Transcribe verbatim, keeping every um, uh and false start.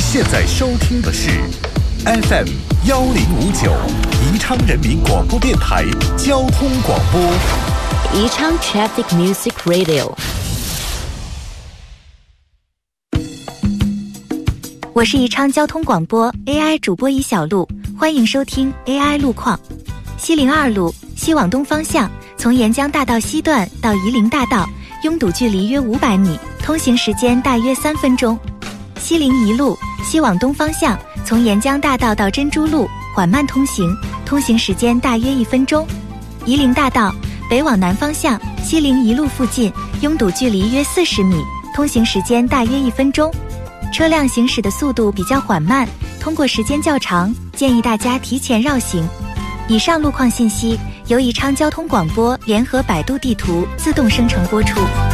现在收听的是 F M 幺零五九宜昌人民广播电台交通广播。 宜昌 Traffic Music Radio。我是宜昌交通广播 A I 主播宜小璐，欢迎收听 A I 路况。西陵二路西往东方向，从沿江大道西段到夷陵大道，拥堵距离约五百米，通行时间大约三分钟。西陵一路西往东方向，从沿江大道到珍珠路缓慢通行，通行时间大约一分钟。夷陵大道北往南方向，西陵一路附近拥堵距离约四十米，通行时间大约一分钟。车辆行驶的速度比较缓慢，通过时间较长，建议大家提前绕行。以上路况信息由宜昌交通广播联合百度地图自动生成播出。